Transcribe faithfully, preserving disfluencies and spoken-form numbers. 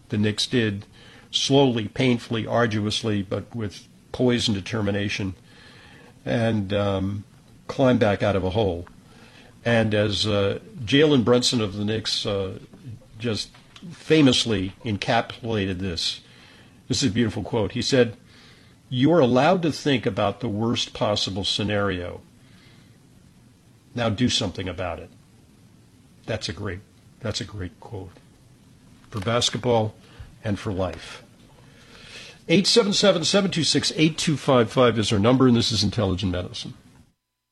the Knicks did, slowly, painfully, arduously, but with poise and determination, and um, climb back out of a hole. And as uh, Jalen Brunson of the Knicks uh, just famously encapsulated this, this is a beautiful quote. He said, "You are allowed to think about the worst possible scenario. Now do something about it." That's a great, that's a great quote for basketball and for life. eight seven seven, seven two six, eight two five five is our number, and this is Intelligent Medicine.